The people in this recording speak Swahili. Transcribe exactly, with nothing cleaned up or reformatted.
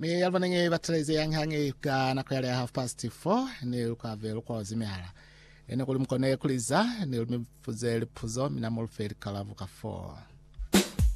Mi alvanenge batreze yang hangi ka na kwa half past four ni ukave kwa zimiala. Ene kuli mkone kuliza ni ulimifuze lipuzo minamulferi kalavuka four.